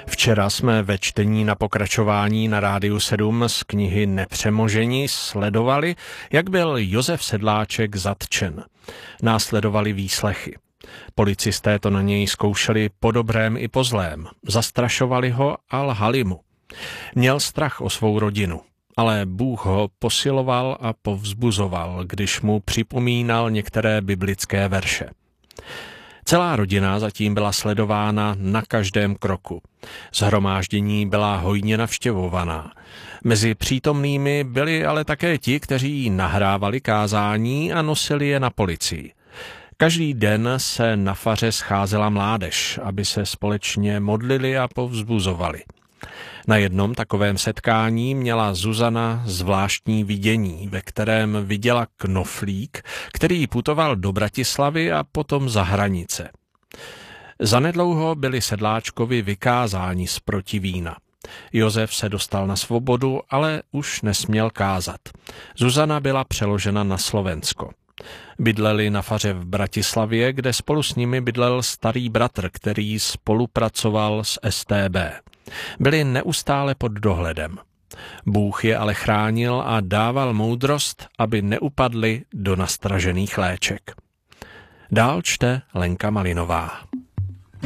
Včera jsme ve čtení na pokračování na Rádiu 7 z knihy Nepřemožení sledovali, jak byl Josef Sedláček zatčen. Následovaly výslechy. Policisté to na něj zkoušeli po dobrém i po zlém. Zastrašovali ho a lhali mu. Měl strach o svou rodinu, ale Bůh ho posiloval a povzbuzoval, když mu připomínal některé biblické verše. Celá rodina zatím byla sledována na každém kroku. Shromáždění byla hojně navštěvovaná. Mezi přítomnými byli ale také ti, kteří nahrávali kázání a nosili je na policii. Každý den se na faře scházela mládež, aby se společně modlili a povzbuzovali. Na jednom takovém setkání měla Zuzana zvláštní vidění, ve kterém viděla knoflík, který putoval do Bratislavy a potom za hranice. Zanedlouho byli Sedláčkovi vykázáni z protivína. Josef se dostal na svobodu, ale už nesměl kázat. Zuzana byla přeložena na Slovensko. Bydleli na faře v Bratislavě, kde spolu s nimi bydlel starý bratr, který spolupracoval s StB. Byli neustále pod dohledem. Bůh je ale chránil a dával moudrost, aby neupadli do nastražených léček. Dál čte Lenka Malinová.